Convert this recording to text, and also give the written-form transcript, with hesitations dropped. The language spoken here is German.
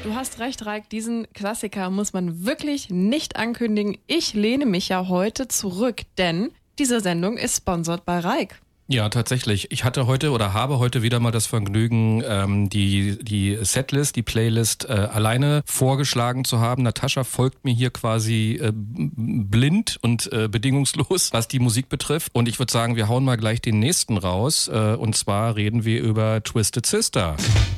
Du hast recht, Raik, diesen Klassiker muss man wirklich nicht ankündigen. Ich lehne mich ja heute zurück, denn diese Sendung ist sponsored bei Raik. Ja, tatsächlich. Ich hatte heute oder habe heute wieder mal das Vergnügen, die Setlist, die Playlist alleine vorgeschlagen zu haben. Natascha folgt mir hier quasi blind und bedingungslos, was die Musik betrifft. Und ich würde sagen, wir hauen mal gleich den nächsten raus. Und zwar reden wir über Twisted Sister.